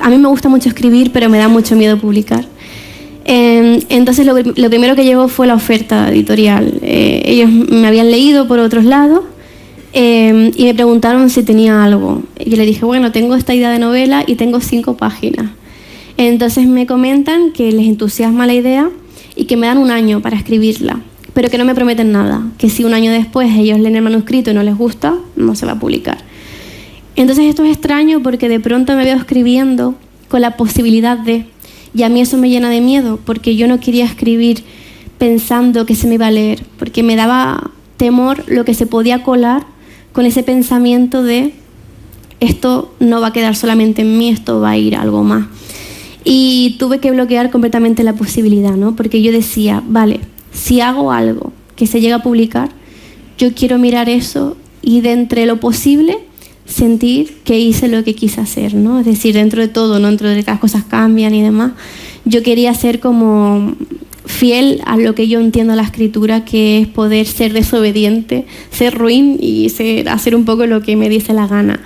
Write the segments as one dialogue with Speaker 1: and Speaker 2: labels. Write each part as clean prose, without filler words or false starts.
Speaker 1: a mí me gusta mucho escribir, pero me da mucho miedo publicar. Entonces lo primero que llegó fue la oferta editorial. Ellos me habían leído por otros lados y me preguntaron si tenía algo. Yo le dije, bueno, tengo esta idea de novela y tengo 5 páginas. Entonces me comentan que les entusiasma la idea y que me dan 1 año para escribirla, pero que no me prometen nada, que si 1 año después ellos leen el manuscrito y no les gusta, no se va a publicar. Entonces esto es extraño porque de pronto me veo escribiendo con la posibilidad de... Y a mí eso me llena de miedo, porque yo no quería escribir pensando que se me iba a leer, porque me daba temor lo que se podía colar con ese pensamiento de esto no va a quedar solamente en mí, esto va a ir a algo más. Y tuve que bloquear completamente la posibilidad, ¿no? Porque yo decía, vale, si hago algo que se llega a publicar, yo quiero mirar eso y de entre lo posible sentir que hice lo que quise hacer, ¿no? Es decir, dentro de todo, no dentro de que las cosas cambian y demás, yo quería ser como fiel a lo que yo entiendo de la escritura, que es poder ser desobediente, ser ruin y hacer un poco lo que me diese la gana.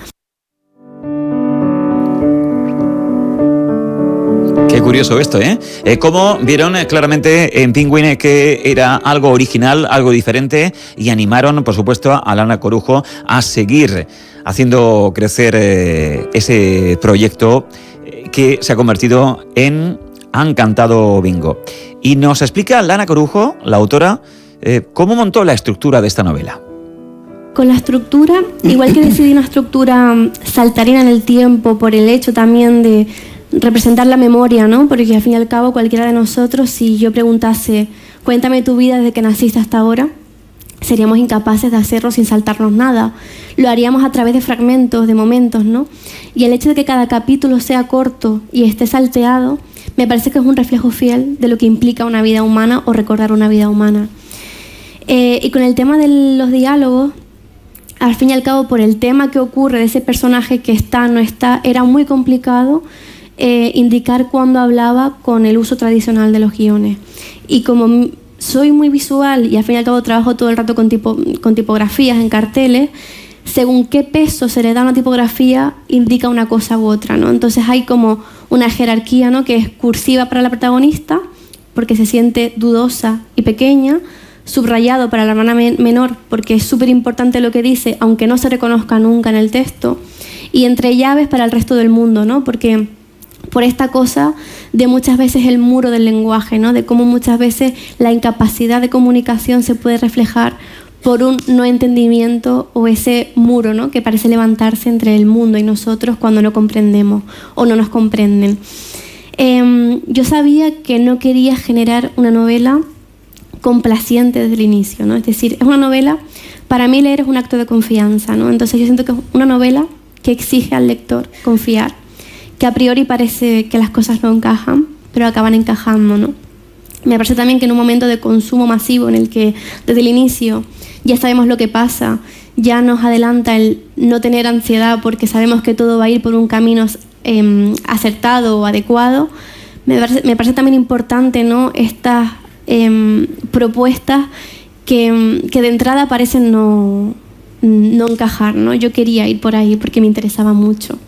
Speaker 2: Qué curioso esto, ¿eh? Cómo vieron claramente en Penguin que era algo original, algo diferente, y animaron, por supuesto, a Lana Corujo a seguir haciendo crecer ese proyecto que se ha convertido en Han cantado bingo. Y nos explica Lana Corujo, la autora, cómo montó la estructura de esta novela.
Speaker 1: Con la estructura, igual que decidí una estructura saltarina en el tiempo por el hecho también de representar la memoria, ¿no? Porque al fin y al cabo cualquiera de nosotros, si yo preguntase, cuéntame tu vida desde que naciste hasta ahora, seríamos incapaces de hacerlo sin saltarnos nada. Lo haríamos a través de fragmentos, de momentos, ¿no? Y el hecho de que cada capítulo sea corto y esté salteado, me parece que es un reflejo fiel de lo que implica una vida humana o recordar una vida humana. Y con el tema de los diálogos, al fin y al cabo, por el tema que ocurre de ese personaje que está, no está, era muy complicado indicar cuándo hablaba con el uso tradicional de los guiones. Y como soy muy visual y al fin y al cabo trabajo todo el rato con tipografías en carteles, según qué peso se le da a una tipografía indica una cosa u otra, ¿no? Entonces hay como una jerarquía, ¿no? Que es cursiva para la protagonista porque se siente dudosa y pequeña, subrayado para la hermana menor porque es súper importante lo que dice aunque no se reconozca nunca en el texto, y entre llaves para el resto del mundo, ¿no? Porque por esta cosa de muchas veces el muro del lenguaje, ¿no? De cómo muchas veces la incapacidad de comunicación se puede reflejar por un no entendimiento o ese muro, ¿no? Que parece levantarse entre el mundo y nosotros cuando no comprendemos o no nos comprenden. Yo sabía que no quería generar una novela complaciente desde el inicio, ¿no? Es decir, es una novela, para mí leer es un acto de confianza, ¿no? Entonces yo siento que es una novela que exige al lector confiar, que a priori parece que las cosas no encajan, pero acaban encajando, ¿no? Me parece también que en un momento de consumo masivo en el que desde el inicio ya sabemos lo que pasa, ya nos adelanta el no tener ansiedad porque sabemos que todo va a ir por un camino acertado o adecuado, me parece también importante, ¿no? Estas propuestas que de entrada parecen no encajar, ¿no? Yo quería ir por ahí porque me interesaba mucho.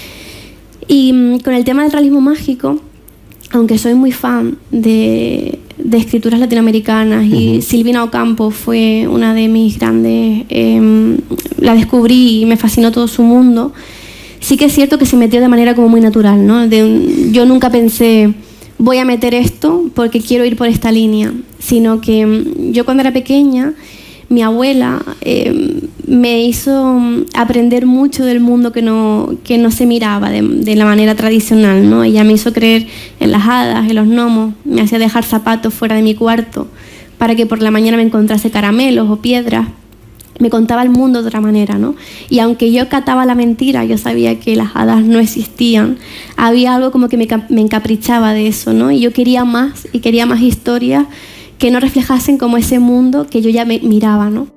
Speaker 1: Y con el tema del realismo mágico, aunque soy muy fan de escrituras latinoamericanas y Silvina Ocampo fue una de mis grandes, la descubrí y me fascinó todo su mundo, sí que es cierto que se metió de manera como muy natural, ¿no? Yo nunca pensé voy a meter esto porque quiero ir por esta línea, sino que yo cuando era pequeña mi abuela me hizo aprender mucho del mundo que no se miraba de la manera tradicional, ¿no? Ella me hizo creer en las hadas, en los gnomos, me hacía dejar zapatos fuera de mi cuarto para que por la mañana me encontrase caramelos o piedras. Me contaba el mundo de otra manera, ¿no? Y aunque yo cataba la mentira, yo sabía que las hadas no existían, había algo como que me encaprichaba de eso, ¿no? Y yo quería más y quería más historias que no reflejasen como ese mundo que yo ya me miraba, ¿no?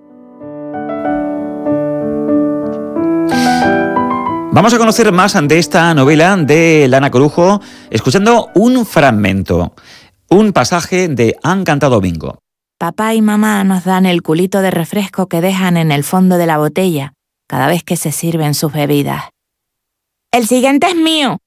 Speaker 2: Vamos a conocer más de esta novela de Lana Corujo escuchando un fragmento, un pasaje de Han cantado bingo.
Speaker 3: Papá y mamá nos dan el culito de refresco que dejan en el fondo de la botella cada vez que se sirven sus bebidas. ¡El siguiente es mío!